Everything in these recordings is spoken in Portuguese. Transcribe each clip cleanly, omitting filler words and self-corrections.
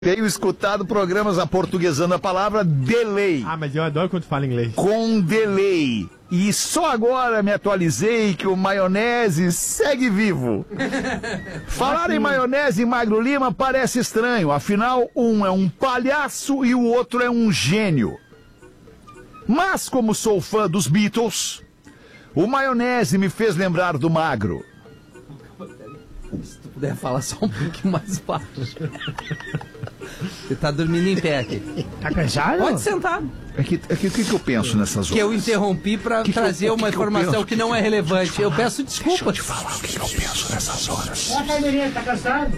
Tenho escutado programas aportuguesando a palavra delay. Ah, mas eu adoro quando fala inglês. Com delay. E só agora me atualizei que o maionese segue vivo. Falar em maionese e Magro Lima parece estranho. Afinal, um é um palhaço e o outro é um gênio. Mas como sou fã dos Beatles, o maionese me fez lembrar do Magro. Se tu puder falar só um pouquinho mais baixo. Você tá dormindo em pé aqui. Tá cansado? Pode sentar. O que eu penso nessas horas? Que eu interrompi pra trazer uma informação que não é relevante. Eu peço desculpas. Deixa eu te falar o que eu penso nessas horas. Ó, Caipirinha, tá cansado?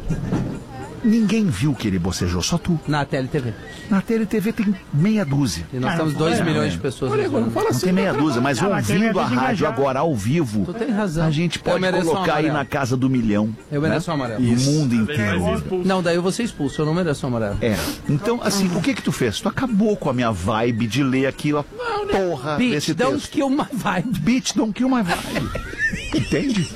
Ninguém viu que ele bocejou, só tu. Na TLTV. Na TLTV tem meia dúzia. E nós temos 2 milhões de pessoas. Não tem meia dúzia, mas ouvindo a rádio agora ao vivo, Tu tem razão. a gente pode mereço colocar aí na casa do milhão. Eu mereço um amarelo. O mundo inteiro. Não, daí eu vou ser expulso. Eu não mereço um amarelo. É. Então, assim, o que tu fez? Tu acabou com a minha vibe de ler aquilo, a porra Bitch, desse don't texto. kill my vibe. Bitch, don't kill my vibe. Entende?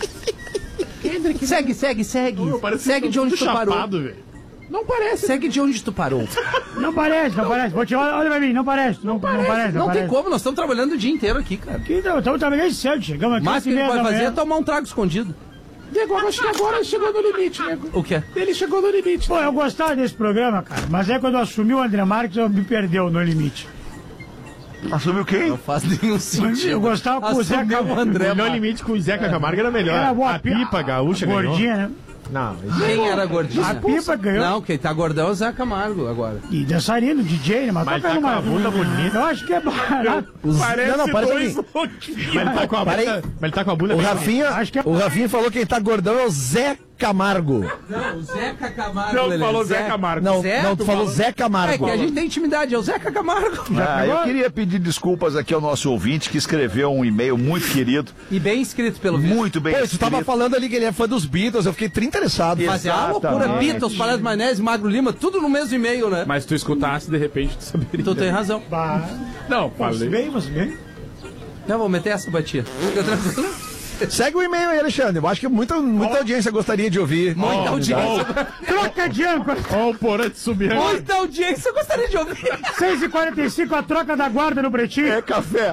Segue. Segue de onde tu parou. Velho. Não parece. Segue de onde tu parou. Não parece. Vou te olha pra mim, não parece. Não parece. Não tem como, nós estamos trabalhando o dia inteiro aqui, cara. Estamos trabalhando cedo, chegamos aqui. Mas o que ele vai fazer é tomar um trago escondido. Acho que agora chegou no limite, né? O quê? Ele chegou no limite. Pô, eu gostava desse programa, cara. Mas é quando eu assumi o André Marques, eu me perdeu no limite. Assumiu quem? Não faz nenhum sentido. Eu gostava com o Zé Assumiu o André. No limite com o Zeca Camargo era melhor. Era boa, a pipa gaúcha ganhou. gordinha, né? Não, Quem era gordinho? A pipa ganhou. Não, quem tá gordão é o Zé Camargo agora. E dançarino, DJ, né? Mas toca tá com numa- a bunda bonita. Eu acho que é barato. Parece dois louquinhos. Mas ele tá com a bunda. Mas ele tá com a bunda. O bem Rafinha, Acho que é- o Rafinha falou que quem tá gordão é o Zé Camargo. Não, o Zeca Camargo. Não, Lelê. falou Zé Camargo. Não, Zé? não, tu falou Zé Camargo. É que a gente tem intimidade, é o Zeca Camargo. Eu queria pedir desculpas aqui ao nosso ouvinte que escreveu um e-mail muito querido, E bem escrito pelo visto. muito bem Pô, tu tava escrito. falando ali que ele é fã dos Beatles, eu fiquei interessado. Mas é uma loucura. Exatamente. Beatles, Palhaço Maionese, Magro Lima, tudo no mesmo e-mail, né? Mas se tu escutasse, de repente, tu saberia. Tu tem razão. Bah. Não, Você falei. bem. Não, vou meter essa batia. Fica tranquilo. Segue o e-mail aí, Alexandre. Eu acho que muita audiência gostaria de ouvir. Muita audiência. Troca de âncora. Ó, o Porã de subir agora. Muita audiência, eu gostaria de ouvir. 6h45, a troca da guarda no Pretinho. É café.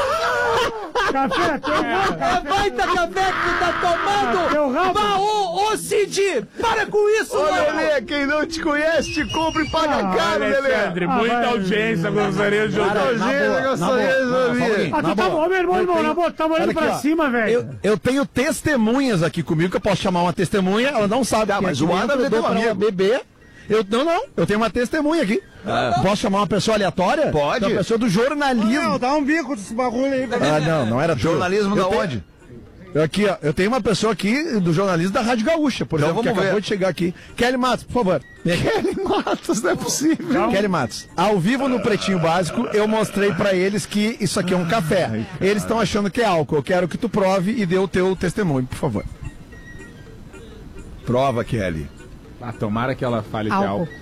Café, tem É baita café que tu tá tomando. Teu rabo. Bah, ô Cid, para com isso, Ô, mano. Lelê, quem não te conhece, te compra e paga caro, Alexandre, Lelê. muita vai. audiência, gostaria de Muita ajudar. audiência, gostaria de ouvir. Ah, tu tá bom, meu irmão, na boa, tu tava olhando Olha aqui, pra ó. cima, velho. Eu tenho testemunhas aqui comigo, que eu posso chamar uma testemunha, ela não sabe. Tá, quem mas é o que Adam entra, é eu dou teu pra ela amigo. beber. Eu tenho uma testemunha aqui. Posso chamar uma pessoa aleatória? Pode. Uma pessoa do jornalismo. dá um bico desse bagulho aí, velho. Não era tu. Jornalismo da Eu tenho- onde? Aqui, ó, eu tenho uma pessoa aqui do jornalismo da Rádio Gaúcha, por Então exemplo, que vamos acabou ver. de chegar aqui. Kelly Matos, por favor. Vem aqui. Kelly Matos, não é possível. Kelly Matos, ao vivo no Pretinho Básico, eu mostrei pra eles que isso aqui é um café. Eles estão achando que é álcool. Eu quero que tu prove e dê o teu testemunho, por favor. Prova, Kelly. Ah, tomara que ela fale que é álcool.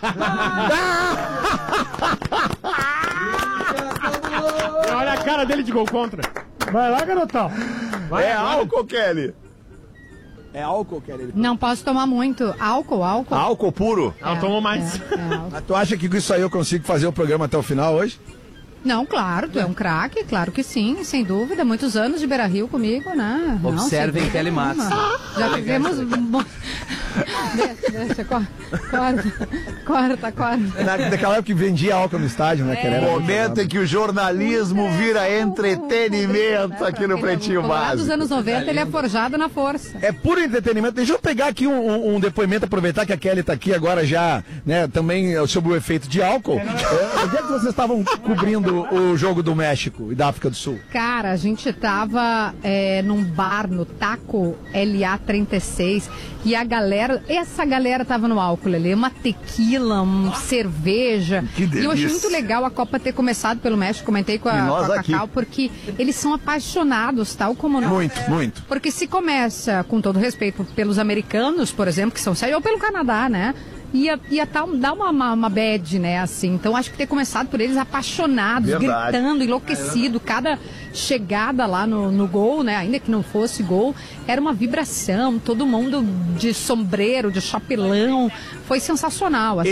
Olha a cara dele de gol contra. Vai lá, garotão. É álcool, Kelly? É álcool, Kelly? Não posso tomar muito. Álcool. Álcool puro? Não, toma mais. Ah, tu acha que com isso aí eu consigo fazer o programa até o final hoje? Não, claro, tu é um craque, claro que sim, sem dúvida. Muitos anos de Beira Rio comigo, né? Não, Observem sem Kelly dúvida Matos. nenhuma. Já tivemos... Deixa, corta. Daquela época que vendia álcool no estádio, né? Que ele era muito Momento famoso. em que o jornalismo vira entretenimento aqui no Pretinho Lá dos Básico. anos 90 ele é forjado na força. É puro entretenimento. Deixa eu pegar aqui um depoimento, aproveitar que a Kelly tá aqui agora já, né, também sob o efeito de álcool. Onde é que vocês estavam cobrindo o jogo do México e da África do Sul? Cara, a gente tava num bar no Taco LA36 e essa galera tava no álcool ali, uma tequila, cerveja. Que delícia. E eu achei muito legal a Copa ter começado pelo México, comentei com E a nós Cacau, aqui. porque eles são apaixonados, tal como nós. Muito. Porque se começa, com todo respeito, pelos americanos, por exemplo, que são sérios, ou pelo Canadá, né? dar uma bad, né, assim. Então acho que ter começado por eles apaixonados, Verdade. gritando, enlouquecido, cada chegada lá no gol, né, ainda que não fosse gol, era uma vibração, todo mundo de sombreiro, de chapelão, foi sensacional.